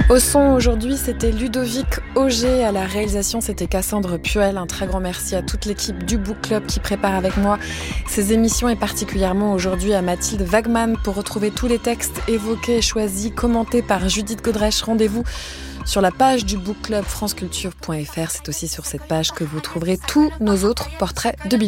Au son aujourd'hui, c'était Ludovic Auger. À la réalisation, c'était Cassandre Puel. Un très grand merci à toute l'équipe du Book Club qui prépare avec moi ces émissions et particulièrement aujourd'hui à Mathilde Wagman pour retrouver tous les textes évoqués, choisis, commentés par Judith Godrèche. Rendez-vous sur la page du Book Club franceculture.fr. C'est aussi sur cette page que vous trouverez tous nos autres portraits de Bidou.